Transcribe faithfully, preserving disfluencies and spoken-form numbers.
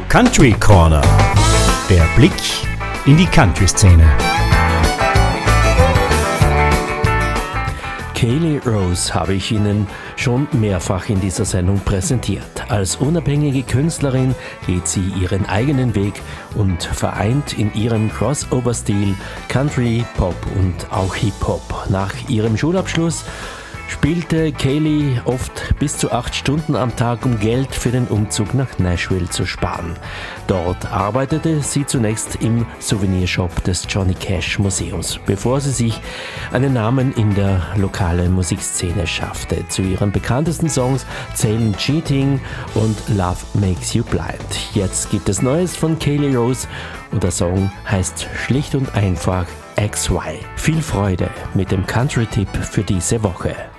Country Corner. Der Blick in die Country-Szene. Kaylee Rose habe ich Ihnen schon mehrfach in dieser Sendung präsentiert. Als unabhängige Künstlerin geht sie ihren eigenen Weg und vereint in ihrem Crossover-Stil Country, Pop und auch Hip-Hop. Nach ihrem Schulabschluss spielte Kaylee oft bis zu acht Stunden am Tag, um Geld für den Umzug nach Nashville zu sparen. Dort arbeitete sie zunächst im Souvenirshop des Johnny Cash Museums, bevor sie sich einen Namen in der lokalen Musikszene schaffte. Zu ihren bekanntesten Songs zählen Cheating und Love Makes You Blind. Jetzt gibt es Neues von Kaylee Rose und der Song heißt schlicht und einfach X Y. Viel Freude mit dem Country-Tipp für diese Woche.